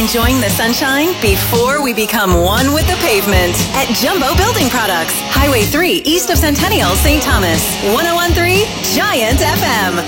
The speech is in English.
enjoying the sunshine before we become one with the pavement at Jumbo Building Products, Highway 3 east of Centennial, St. Thomas. 101.3 Giant FM.